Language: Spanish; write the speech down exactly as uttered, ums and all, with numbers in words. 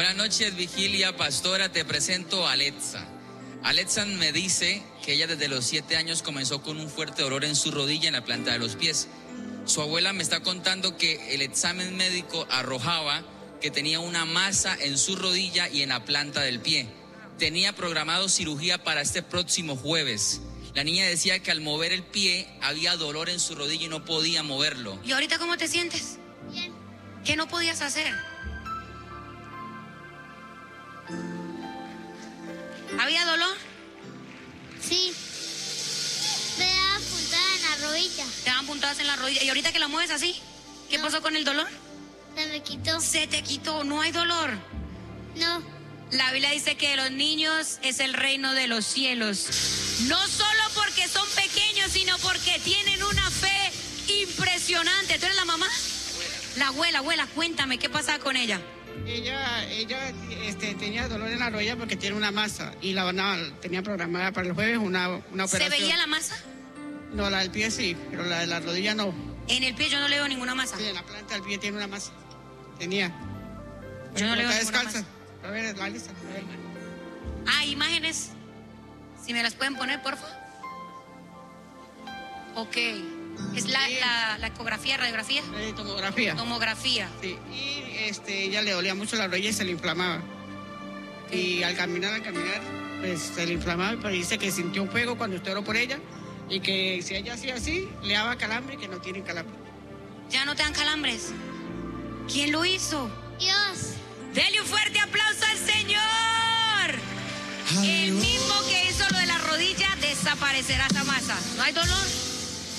Buenas noches, Vigilia, pastora, te presento a Alexa. Alexa me dice que ella desde los siete años comenzó con un fuerte dolor en su rodilla en la planta de los pies. Su abuela me está contando que el examen médico arrojaba que tenía una masa en su rodilla y en la planta del pie. Tenía programado cirugía para este próximo jueves. La niña decía que al mover el pie había dolor en su rodilla y no podía moverlo. ¿Y ahorita cómo te sientes? Bien. ¿Qué no podías hacer? ¿Había dolor? Sí. Me da puntada en la rodilla. Te daban puntadas en la rodilla. ¿Y ahorita que la mueves así? ¿Qué No. pasó con el dolor? Se me quitó. Se te quitó, no hay dolor. No. La Biblia dice que los niños es el reino de los cielos. No solo porque son pequeños, sino porque tienen una fe impresionante. ¿Tú eres la mamá? La abuela, abuela, cuéntame, ¿qué pasa con ella? Ella, ella este, tenía dolor en la rodilla porque tiene una masa y la no, tenía programada para el jueves una, una operación. ¿Se veía la masa? No, la del pie sí, pero la de la rodilla no. En el pie yo no le veo ninguna masa. Sí, en la planta del pie tiene una masa. Tenía. Yo no le veo Está ninguna descalza. masa. A ver, la lista. A ver. Ah, imágenes. Si me las pueden poner, porfa. Ok. ¿Es la, Sí. la, la ecografía, radiografía? Eh, tomografía. Tomografía. Sí, y este, ella le dolía mucho la rodilla y se le inflamaba. Y al caminar, al caminar, pues se le inflamaba, pero dice que sintió un fuego cuando usted oró por ella y que si ella hacía así, le daba calambre y que no tiene calambre. ¿Ya no te dan calambres? ¿Quién lo hizo? Dios. Dele un fuerte aplauso al Señor. El mismo que hizo lo de la rodilla, desaparecerá esa masa. ¿No hay dolor?